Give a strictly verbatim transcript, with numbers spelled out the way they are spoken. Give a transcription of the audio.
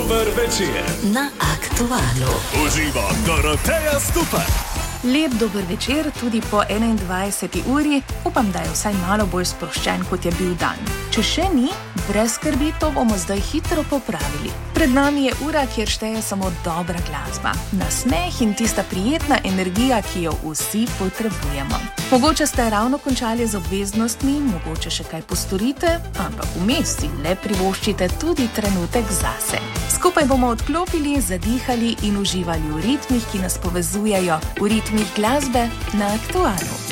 dober večer na Aktualu. Uživa Doroteja Stupar. Lep dober večer tudi po enaindvajseti uri. Upam, da je vsaj malo bolj sproščen, kot je bil dan. Če še ni, brez skrbi, to bomo zdaj hitro popravili. Pred nami je ura, kjer šteje samo dobra glasba, nasmeh in tista prijetna energija, ki jo vsi potrebujemo. Mogoče ste ravno končali z obveznostmi, mogoče še kaj postorite, ampak vmes si le privoščite tudi trenutek zase. Skupaj bomo odklopili, zadihali in uživali v ritmih, ki nas povezujejo, v ritmih glasbe na Aktualu.